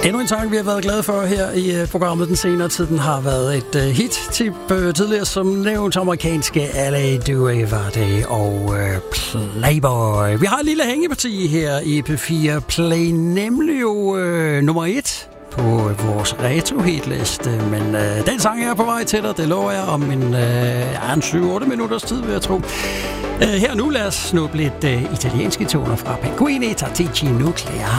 Endnu en sang, vi har været glade for her i programmet den senere tid. Den har været et hit-tip tidligere, som nævnt amerikanske L.A. Duarte og Playboy. Vi har et lille hængeparti her i P4 Play, nemlig jo nummer 1 på vores retro-hitliste. Men den sang er på vej til dig, det lover jeg, om en 7-8 minutters tid, vil jeg tro. Her nu lad os snuppe lidt italienske toner fra Pinguini Tattici Nuclear.